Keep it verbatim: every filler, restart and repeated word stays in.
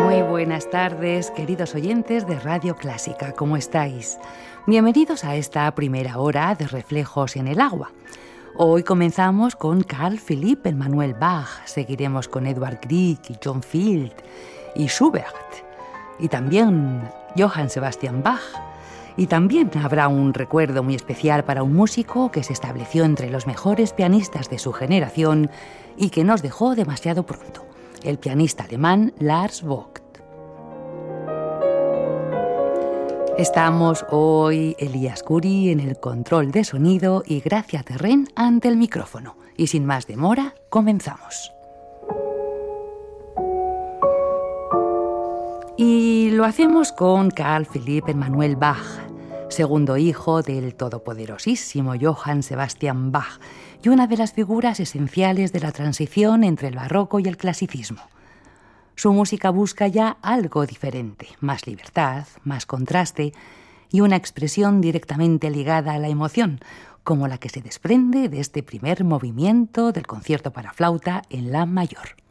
Muy buenas tardes, queridos oyentes de Radio Clásica, ¿cómo estáis? Bienvenidos a esta primera hora de Reflejos en el Agua. Hoy comenzamos con Carl Philipp Emanuel Bach, seguiremos con Edvard Grieg y John Field y Schubert, y también Johann Sebastian Bach. Y también habrá un recuerdo muy especial para un músico que se estableció entre los mejores pianistas de su generación y que nos dejó demasiado pronto, el pianista alemán Lars Vogt. Estamos hoy Elías Curi en el control de sonido y Gracia Terren ante el micrófono. Y sin más demora, comenzamos. Y lo hacemos con Carl Philipp Emanuel Bach, segundo hijo del todopoderosísimo Johann Sebastian Bach y una de las figuras esenciales de la transición entre el barroco y el clasicismo. Su música busca ya algo diferente, más libertad, más contraste y una expresión directamente ligada a la emoción, como la que se desprende de este primer movimiento del concierto para flauta en la mayor.